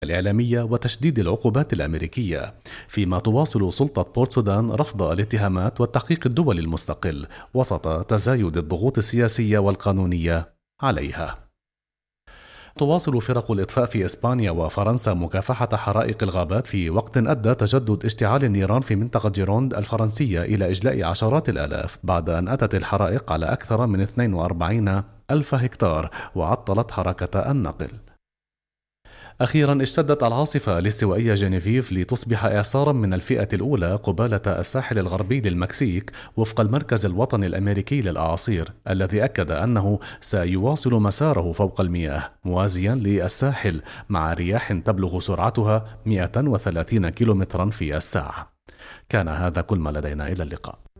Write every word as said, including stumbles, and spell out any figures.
الإعلامية وتشديد العقوبات الأمريكية، فيما تواصل سلطة بورت سودان رفض الاتهامات والتحقيق الدولي المستقل وسط تزايد الضغوط السياسية والقانونية عليها. تواصل فرق الإطفاء في إسبانيا وفرنسا مكافحة حرائق الغابات في وقت أدى تجدد اشتعال النيران في منطقة جيروند الفرنسية إلى إجلاء عشرات الآلاف، بعد أن أتت الحرائق على أكثر من اثنين وأربعين ألف هكتار وعطلت حركة النقل. أخيرا اشتدت العاصفة الاستوائية جنيفيف لتصبح إعصارا من الفئة الأولى قبالة الساحل الغربي للمكسيك، وفق المركز الوطني الأمريكي للأعاصير الذي أكد أنه سيواصل مساره فوق المياه موازيا للساحل مع رياح تبلغ سرعتها مئة وثلاثين كيلومترا في الساعة. كان هذا كل ما لدينا، إلى اللقاء.